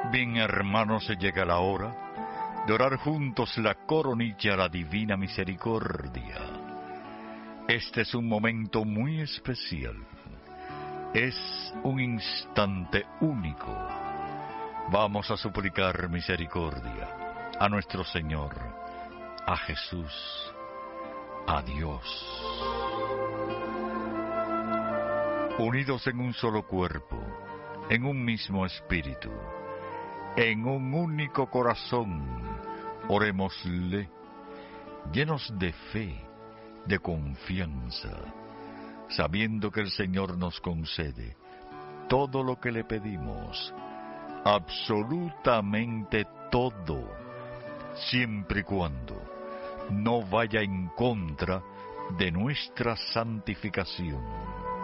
Bien, hermanos, llega la hora de orar juntos la coronilla a la divina misericordia. Este es un momento muy especial. Es un instante único. Vamos a suplicar misericordia a nuestro Señor, a Jesús, a Dios. Unidos en un solo cuerpo, en un mismo espíritu, en un único corazón, orémosle, llenos de fe, de confianza, sabiendo que el Señor nos concede todo lo que le pedimos, absolutamente todo, siempre y cuando no vaya en contra de nuestra santificación.